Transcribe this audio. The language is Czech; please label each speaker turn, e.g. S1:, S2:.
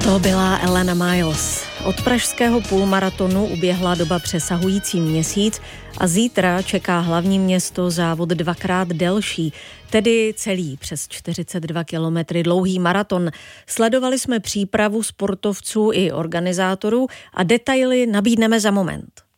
S1: To byla Elena Miles. Od pražského půlmaratonu uběhla doba přesahující měsíc a zítra čeká hlavní město závod dvakrát delší, tedy celý přes 42 kilometry dlouhý maraton. Sledovali jsme přípravu sportovců i organizátorů a detaily nabídneme za moment.